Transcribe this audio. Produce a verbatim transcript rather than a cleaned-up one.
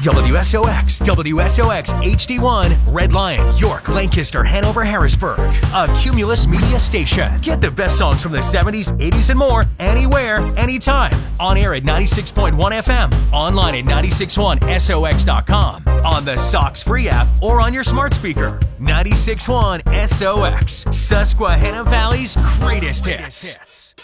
W S O X, W S O X H D one, Red Lion, York, Lancaster, Hanover, Harrisburg. A Cumulus Media station. Get the best songs from the seventies, eighties, and more anywhere, anytime. On air at ninety-six point one F M, online at nine six one S O X dot com, on the Sox free app, or on your smart speaker. ninety-six point one S O X, Susquehanna Valley's greatest hits.